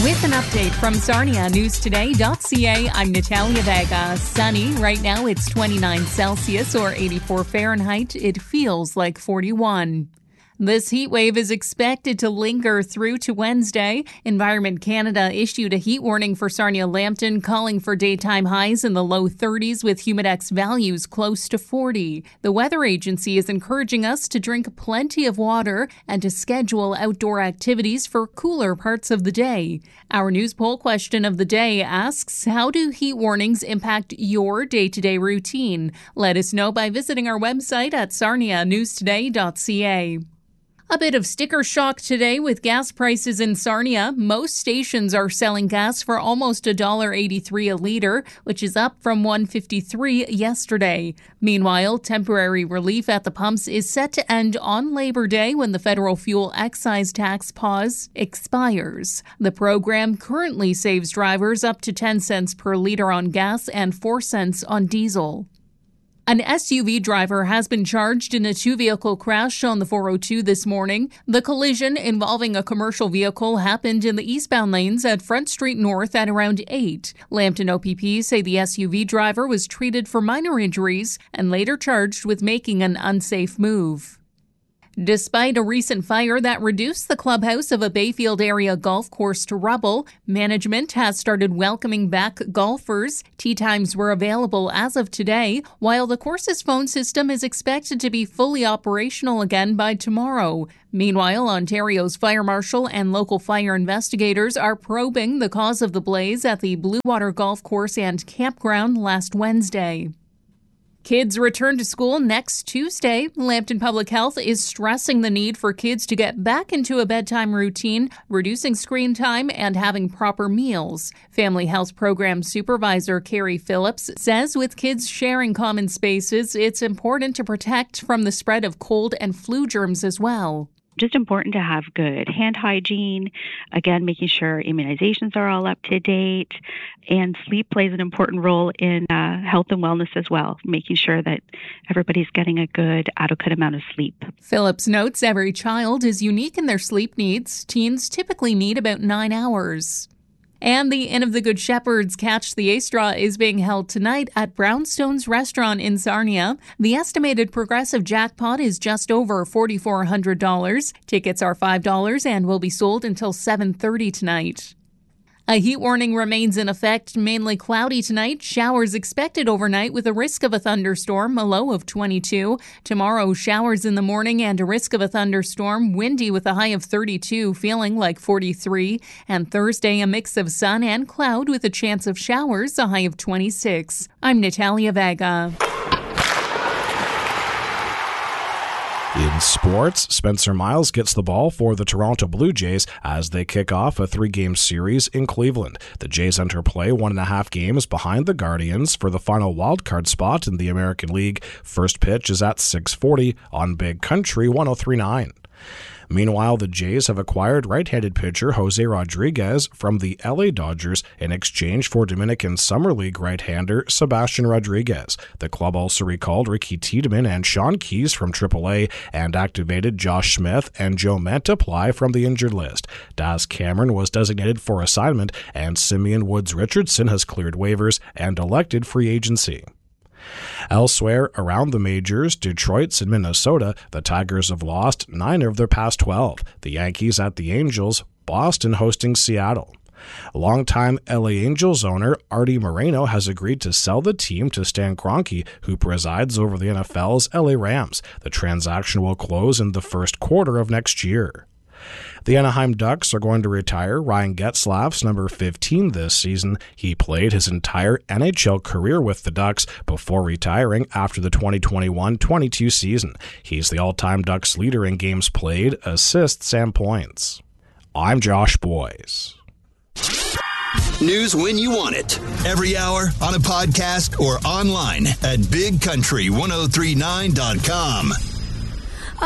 With an update from SarniaNewsToday.ca, I'm Natalia Vega. Sunny. Right now it's 29 Celsius or 84 Fahrenheit. It feels like 41. This heat wave is expected to linger through to Wednesday. Environment Canada issued a heat warning for Sarnia-Lambton, calling for daytime highs in the low 30s with humidex values close to 40. The weather agency is encouraging us to drink plenty of water and to schedule outdoor activities for cooler parts of the day. Our news poll question of the day asks, how do heat warnings impact your day-to-day routine? Let us know by visiting our website at SarniaNewsToday.ca. A bit of sticker shock today with gas prices in Sarnia. Most stations are selling gas for almost $1.83 a litre, which is up from $1.53 yesterday. Meanwhile, temporary relief at the pumps is set to end on Labor Day when the federal fuel excise tax pause expires. The program currently saves drivers up to 10 cents per litre on gas and 4 cents on diesel. An SUV driver has been charged in a two-vehicle crash on the 402 this morning. The collision involving a commercial vehicle happened in the eastbound lanes at Front Street North at around 8. Lambton OPP say the SUV driver was treated for minor injuries and later charged with making an unsafe move. Despite a recent fire that reduced the clubhouse of a Bayfield area golf course to rubble, management has started welcoming back golfers. Tee times were available as of today, while the course's phone system is expected to be fully operational again by tomorrow. Meanwhile, Ontario's fire marshal and local fire investigators are probing the cause of the blaze at the Blue Water Golf Course and Campground last Wednesday. Kids return to school next Tuesday. Lambton Public Health is stressing the need for kids to get back into a bedtime routine, reducing screen time, and having proper meals. Family Health Program Supervisor Carrie Phillips says with kids sharing common spaces, it's important to protect from the spread of cold and flu germs as well. Just important to have good hand hygiene, again, making sure immunizations are all up to date, and sleep plays an important role in health and wellness as well, making sure that everybody's getting a good, adequate amount of sleep. Phillips notes every child is unique in their sleep needs. Teens typically need about 9 hours. And the Inn of the Good Shepherd's Catch the A-Straw is being held tonight at Brownstone's Restaurant in Sarnia. The estimated progressive jackpot is just over $4,400. Tickets are $5 and will be sold until 7:30 tonight. A heat warning remains in effect, mainly cloudy tonight. Showers expected overnight with a risk of a thunderstorm, a low of 22. Tomorrow, showers in the morning and a risk of a thunderstorm, windy with a high of 32, feeling like 43. And Thursday, a mix of sun and cloud with a chance of showers, a high of 26. I'm Natalia Vega. In sports, Spencer Miles gets the ball for the Toronto Blue Jays as they kick off a 3-game series in Cleveland. The Jays enter play 1.5 games behind the Guardians for the final wildcard spot in the American League. First pitch is at 6:40 on Big Country 103.9. Meanwhile, the Jays have acquired right-handed pitcher Jose Rodriguez from the LA Dodgers in exchange for Dominican Summer League right-hander Sebastian Rodriguez. The club also recalled Ricky Tiedemann and Sean Keyes from AAA and activated Josh Smith and Joe Mantiply from the injured list. Daz Cameron was designated for assignment, and Simeon Woods-Richardson has cleared waivers and elected free agency. Elsewhere, around the majors, Detroit and Minnesota, the Tigers have lost 9 of their past 12. The Yankees at the Angels, Boston hosting Seattle. Longtime LA Angels owner Artie Moreno has agreed to sell the team to Stan Kroenke, who presides over the NFL's LA Rams. The transaction will close in the first quarter of next year. The Anaheim Ducks are going to retire Ryan Getzlaf's number 15 this season. He played his entire NHL career with the Ducks before retiring after the 2021-22 season. He's the all-time Ducks leader in games played, assists, and points. I'm Josh Boyes. News when you want it. Every hour, on a podcast, or online at BigCountry1039.com.